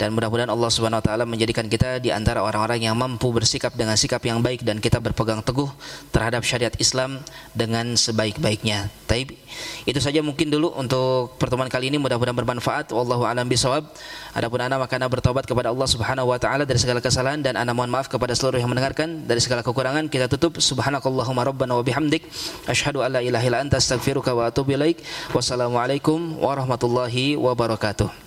dan mudah-mudahan Allah Subhanahu wa taala menjadikan kita di antara orang-orang yang mampu bersikap dengan sikap yang baik dan kita berpegang teguh terhadap syariat Islam dengan sebaik-baiknya. Taib. Itu saja mungkin dulu untuk pertemuan kali ini, mudah-mudahan bermanfaat. Wallahu a'lam bishawab. Adapun ana maka ana bertobat kepada Allah Subhanahu wa taala dari segala kesalahan dan ana mohon maaf kepada seluruh yang mendengarkan dari segala kekurangan. Kita tutup subhanakallahumma rabbana wa bihamdik asyhadu an la ilaha illa anta astaghfiruka wa atubu ilaik. Wassalamualaikum warahmatullahi wabarakatuh.